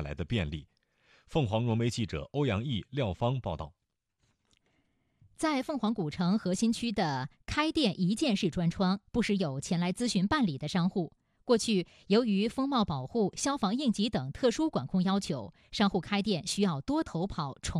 带来的便利。凤凰融媒记者欧阳毅、廖芳报道。 在凤凰古城核心区的开店一键式专窗，不时有前来咨询办理的商户。过去，由于风貌保护、消防应急等特殊管控要求，商户开店需要多头跑重